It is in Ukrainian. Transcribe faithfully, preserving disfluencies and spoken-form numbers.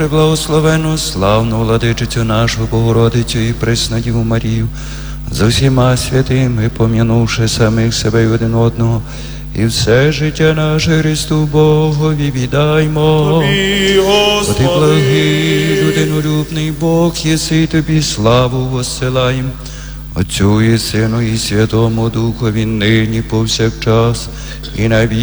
Благословену, славну владичицю нашу Богородицю і Преснодіву Марію, з усіма святими, пом'янувши самих себе і один одного, і все життя наше Христу Богові віддаймо. Тобі, Бо ти Господи, благий, людинолюбний Бог, єси, тобі славу воссилаєм, Отцю і Сину і Святому Духові, нині повсякчас і на віки.